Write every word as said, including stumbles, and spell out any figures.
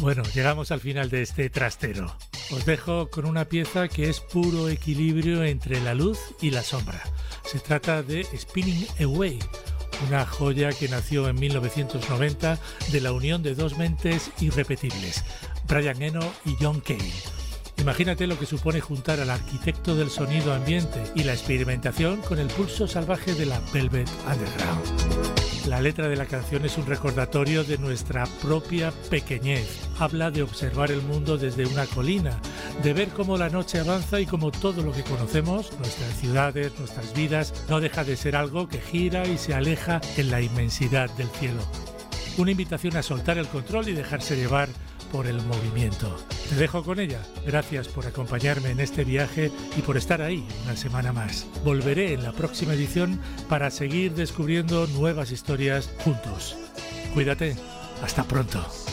Bueno, llegamos al final de este trastero. Os dejo con una pieza que es puro equilibrio entre la luz y la sombra. Se trata de Spinning Away, una joya que nació en mil novecientos noventa de la unión de dos mentes irrepetibles, Brian Eno y John Cale. Imagínate lo que supone juntar al arquitecto del sonido ambiente y la experimentación con el pulso salvaje de la Velvet Underground. La letra de la canción es un recordatorio de nuestra propia pequeñez. Habla de observar el mundo desde una colina, de ver cómo la noche avanza y cómo todo lo que conocemos, nuestras ciudades, nuestras vidas, no deja de ser algo que gira y se aleja en la inmensidad del cielo. Una invitación a soltar el control y dejarse llevar por el movimiento. Te dejo con ella. Gracias por acompañarme en este viaje y por estar ahí una semana más. Volveré en la próxima edición para seguir descubriendo nuevas historias juntos. Cuídate. Hasta pronto.